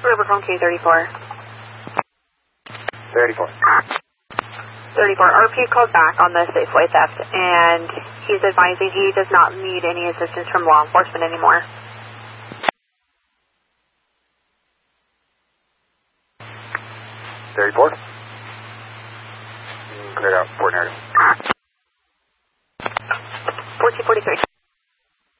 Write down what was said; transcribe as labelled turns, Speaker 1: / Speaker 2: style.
Speaker 1: River phone 234.
Speaker 2: 34.
Speaker 1: 34. RP called back on the Safeway theft, and he's advising he does not need any assistance from law enforcement anymore.
Speaker 2: 34. Cleared out, Fort Narrative.
Speaker 1: 1443.